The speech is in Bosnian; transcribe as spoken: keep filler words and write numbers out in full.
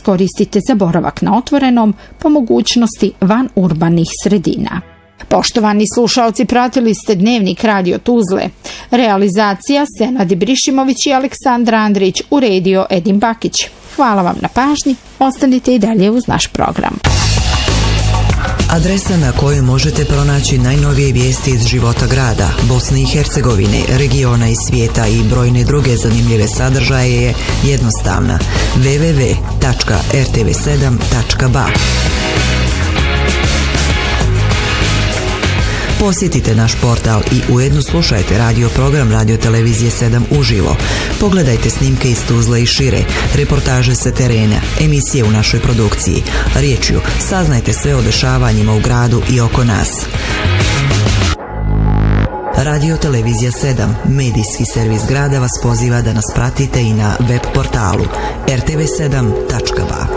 iskoristite za boravak na otvorenom, po mogućnosti van urbanih sredina. Poštovani slušaoci, pratili ste Dnevnik Radio Tuzle. Realizacija Senad Ibrišimović i Aleksandra Andrić, uredio Edin Bakić. Hvala vam na pažnji, ostanite i dalje uz naš program. Adresa na kojoj možete pronaći najnovije vijesti iz života grada, Bosne i Hercegovine, regiona i svijeta i brojne druge zanimljive sadržaje je jednostavna: w w w tačka r t v sedam tačka b a. Posjetite naš portal i ujedno slušajte radio program Radio Televizije sedam uživo. Pogledajte snimke iz Tuzle i šire, reportaže sa terena, emisije u našoj produkciji. Riječju, saznajte sve o dešavanjima u gradu i oko nas. Radio Televizija sedam, medijski servis grada, vas poziva da nas pratite i na web portalu r t v sedam tačka b a.